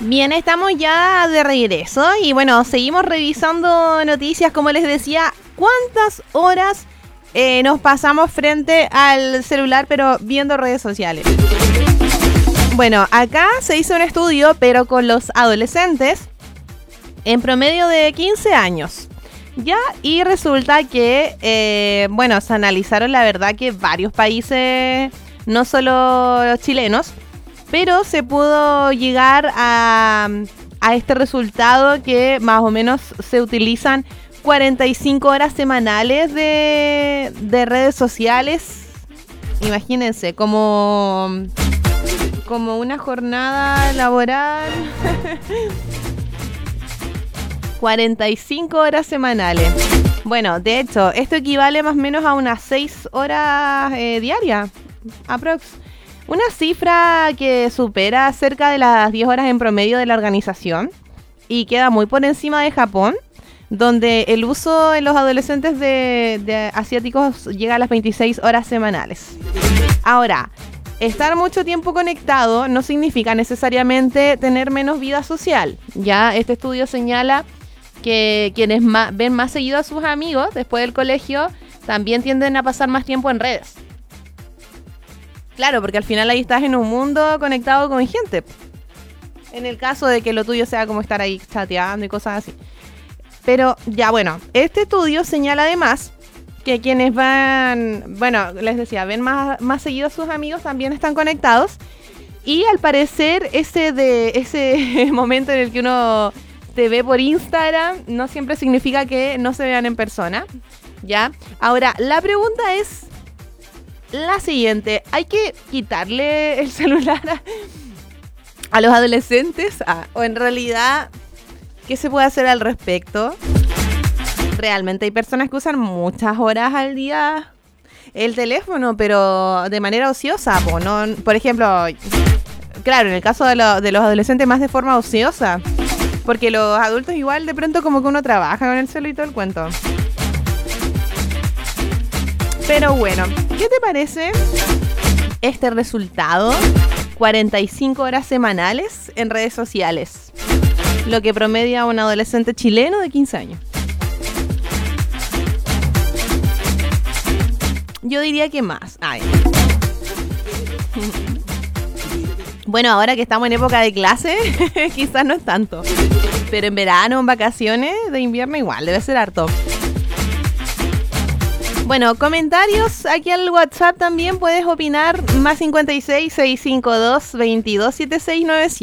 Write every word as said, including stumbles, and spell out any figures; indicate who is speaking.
Speaker 1: Bien, estamos ya de regreso y bueno, seguimos revisando noticias. Como les decía, ¿cuántas horas eh, nos pasamos frente al celular pero viendo redes sociales? Bueno, acá se hizo un estudio pero con los adolescentes en promedio de quince años. Ya, y resulta que, eh, bueno, se analizaron la verdad que varios países, no solo los chilenos, pero se pudo llegar a, a este resultado que más o menos se utilizan cuarenta y cinco horas semanales de, de redes sociales. Imagínense, como, como una jornada laboral. cuarenta y cinco horas semanales. Bueno, de hecho, esto equivale más o menos a unas seis horas eh, diarias, aprox. Una cifra que supera cerca de las diez horas en promedio de la organización y queda muy por encima de Japón, donde el uso en los adolescentes de, de asiáticos llega a las veintiséis horas semanales. Ahora, estar mucho tiempo conectado no significa necesariamente tener menos vida social. Ya este estudio señala que quienes más, ven más seguido a sus amigos después del colegio también tienden a pasar más tiempo en redes. Claro, porque al final ahí estás en un mundo conectado con gente. En el caso de que lo tuyo sea como estar ahí chateando y cosas así. Pero ya bueno, este estudio señala además que quienes van, bueno, les decía, ven más, más seguido a sus amigos también están conectados. Y al parecer ese, de, ese momento en el que uno te ve por Instagram no siempre significa que no se vean en persona. ¿Ya? Ahora, la pregunta es la siguiente: ¿hay que quitarle el celular a, a los adolescentes? Ah, ¿o en realidad qué se puede hacer al respecto? Realmente hay personas que usan muchas horas al día el teléfono, pero de manera ociosa, po, ¿no? Por ejemplo, claro, en el caso de, lo, de los adolescentes más de forma ociosa, porque los adultos igual de pronto como que uno trabaja con el celular y todo el cuento. Pero bueno, ¿qué te parece este resultado? cuarenta y cinco horas semanales en redes sociales, lo que promedia un adolescente chileno de quince años. Yo diría que más. Ay. Bueno, ahora que estamos en época de clase, quizás no es tanto. Pero en verano, en vacaciones de invierno igual, debe ser harto. Bueno, comentarios aquí al WhatsApp también puedes opinar. Más cincuenta y seis, seiscientos cincuenta y dos, veintidós setenta y seis noventa y siete.